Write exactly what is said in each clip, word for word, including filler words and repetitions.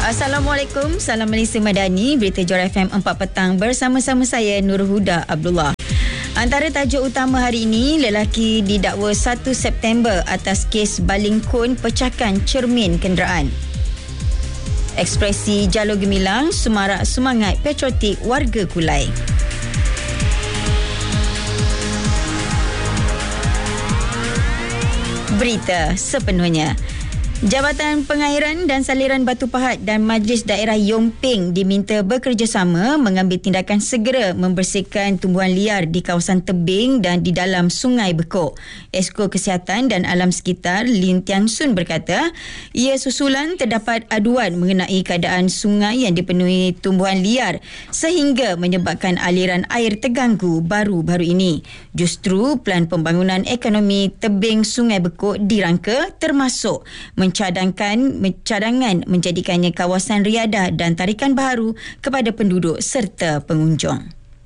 Assalamualaikum, salam Malaysia Madani, berita Johor F M empat petang bersama-sama saya Nur Huda Abdullah. Antara tajuk utama hari ini, lelaki didakwa satu September atas kes baling kon pecahkan cermin kenderaan. Ekspresi Jalur Gemilang semarak semangat patriotik warga Kulai. Berita sepenuhnya. Jabatan Pengairan dan Saliran Batu Pahat dan Majlis Daerah Yomping diminta bekerjasama mengambil tindakan segera membersihkan tumbuhan liar di kawasan tebing dan di dalam Sungai Bekok. Esko Kesihatan dan Alam Sekitar Lin Tian Sun berkata, ia susulan terdapat aduan mengenai keadaan sungai yang dipenuhi tumbuhan liar sehingga menyebabkan aliran air terganggu baru-baru ini. Justru pelan pembangunan ekonomi tebing Sungai Bekok dirangka termasuk mencadangkan cadangan menjadikannya kawasan riadah dan tarikan baharu kepada penduduk serta pengunjung.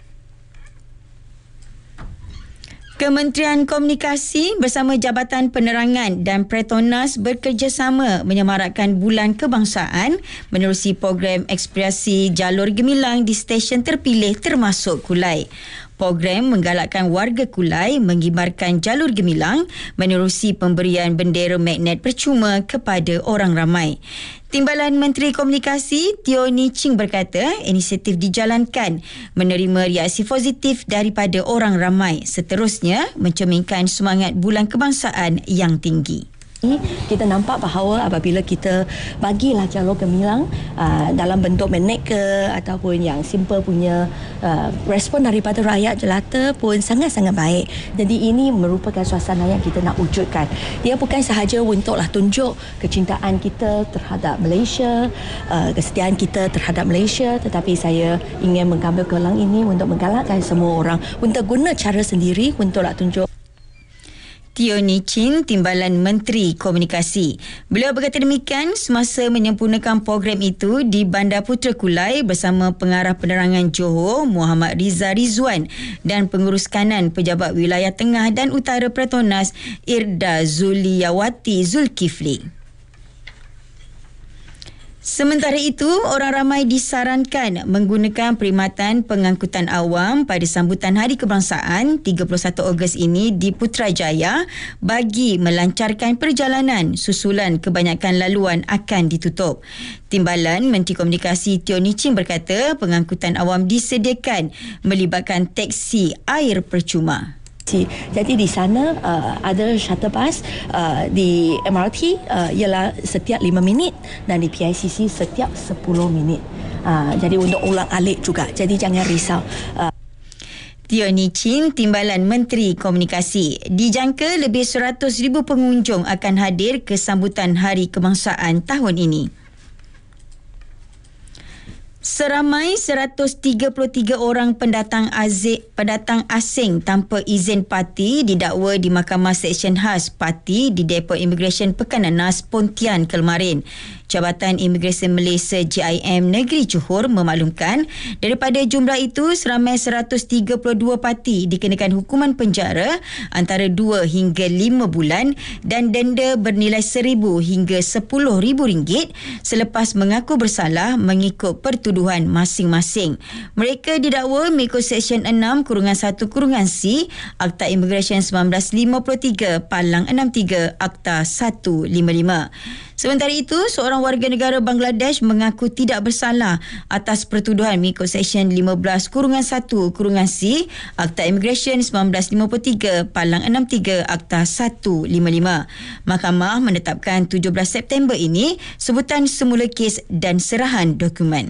Kementerian Komunikasi bersama Jabatan Penerangan dan Petronas bekerjasama menyemarakkan Bulan Kebangsaan menerusi program ekspresi Jalur Gemilang di stesen terpilih termasuk Kulai. Program menggalakkan warga Kulai mengibarkan jalur gemilang menerusi pemberian bendera magnet percuma kepada orang ramai. Timbalan Menteri Komunikasi Teo Ni Ching berkata, inisiatif dijalankan menerima reaksi positif daripada orang ramai, seterusnya mencerminkan semangat Bulan Kebangsaan yang tinggi. Kita nampak bahawa apabila kita bagilah jalur gemilang uh, dalam bentuk magnet ke ataupun yang simple punya uh, respon daripada rakyat jelata pun sangat-sangat baik. Jadi ini merupakan suasana yang kita nak wujudkan. Dia bukan sahaja untuklah tunjuk kecintaan kita terhadap Malaysia, uh, kesetiaan kita terhadap Malaysia, tetapi saya ingin mengambil peluang ini untuk menggalakkan semua orang untuk guna cara sendiri untuklah tunjuk. Teo Ni Ching, Timbalan Menteri Komunikasi. Beliau berkata demikian semasa menyempurnakan program itu di Bandar Putera Kulai bersama Pengarah Penerangan Johor Muhammad Riza Rizwan dan Pengurus Kanan Pejabat Wilayah Tengah dan Utara Petronas Irda Zuliyawati Zulkifli. Sementara itu, orang ramai disarankan menggunakan perkhidmatan pengangkutan awam pada sambutan Hari Kebangsaan tiga puluh satu Ogos ini di Putrajaya bagi melancarkan perjalanan susulan kebanyakan laluan akan ditutup. Timbalan Menteri Komunikasi Teo Ni Ching berkata pengangkutan awam disediakan melibatkan teksi air percuma. Jadi di sana uh, ada shuttle bus, uh, di M R T uh, ialah setiap lima minit dan di P I C C setiap sepuluh minit. Uh, jadi untuk ulang alik juga. Jadi jangan risau. Uh, Teo Ni Ching, Timbalan Menteri Komunikasi. Dijangka lebih seratus ribu pengunjung akan hadir ke sambutan Hari Kebangsaan tahun ini. Seramai seratus tiga puluh tiga orang pendatang azik, pendatang asing tanpa izin parti didakwa di Mahkamah Seksyen Khas Parti di Depo Imigresen Pekanan Nas, Pontian kemarin. Jabatan Imigresen Malaysia J I M Negeri Johor memaklumkan daripada jumlah itu seramai seratus tiga puluh dua parti dikenakan hukuman penjara antara dua hingga lima bulan dan denda bernilai seribu hingga sepuluh ribu ringgit selepas mengaku bersalah mengikut pertuduhan masing-masing. Mereka didakwa mengikut Seksyen enam kurungan satu kurungan C Akta Imigresen seribu sembilan ratus lima puluh tiga Palang enam tiga Akta seratus lima puluh lima. Sementara itu, seorang warga negara Bangladesh mengaku tidak bersalah atas pertuduhan mengikut Seksyen lima belas kurungan satu kurungan C Akta Imigresen seribu sembilan ratus lima puluh tiga Palang enam tiga Akta seratus lima puluh lima. Mahkamah menetapkan tujuh belas September ini sebutan semula kes dan serahan dokumen.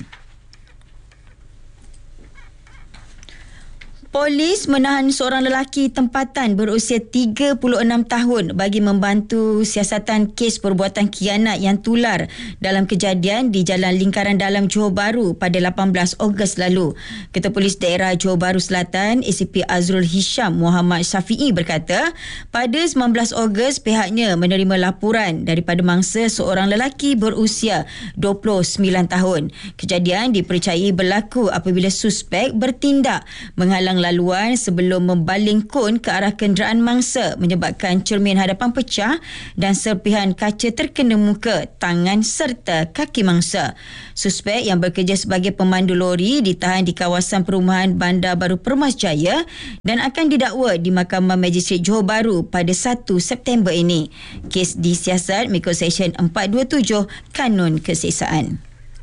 Polis menahan seorang lelaki tempatan berusia tiga puluh enam tahun bagi membantu siasatan kes perbuatan khianat yang tular dalam kejadian di Jalan Lingkaran Dalam Johor Bahru pada lapan belas Ogos lalu. Ketua Polis Daerah Johor Bahru Selatan A C P Azrul Hisham Muhammad Syafi'i berkata, pada sembilan belas Ogos pihaknya menerima laporan daripada mangsa seorang lelaki berusia dua puluh sembilan tahun. Kejadian dipercayai berlaku apabila suspek bertindak menghalang laluan sebelum membaling kon ke arah kenderaan mangsa menyebabkan cermin hadapan pecah dan serpihan kaca terkena muka, tangan serta kaki mangsa. Suspek yang bekerja sebagai pemandu lori ditahan di kawasan perumahan Bandar Baru Permas Jaya dan akan didakwa di Mahkamah Magistrate Johor Bahru pada satu September ini. Kes disiasat mengikut Seksyen empat dua tujuh Kanun Keseksaan.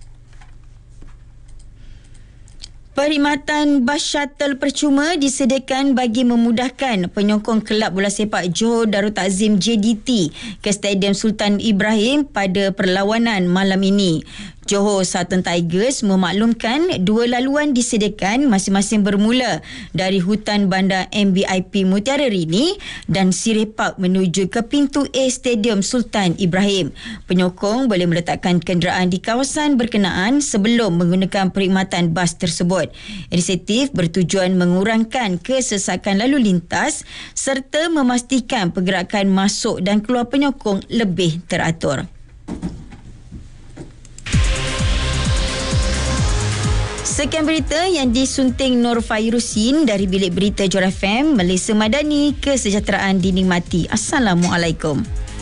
Perkhidmatan bas shuttle percuma disediakan bagi memudahkan penyokong kelab bola sepak Johor Darul Takzim J D T ke Stadium Sultan Ibrahim pada perlawanan malam ini. Johor Southern Tigers memaklumkan dua laluan disediakan masing-masing bermula dari hutan bandar M B I P Mutiara Rini dan Sirih Park menuju ke pintu A Stadium Sultan Ibrahim. Penyokong boleh meletakkan kenderaan di kawasan berkenaan sebelum menggunakan perkhidmatan bas tersebut. Inisiatif bertujuan mengurangkan kesesakan lalu lintas serta memastikan pergerakan masuk dan keluar penyokong lebih teratur. Sekian berita yang disunting Nur Fairusin dari Bilik Berita Johor F M, Malaysia Madani, kesejahteraan dinikmati. Assalamualaikum.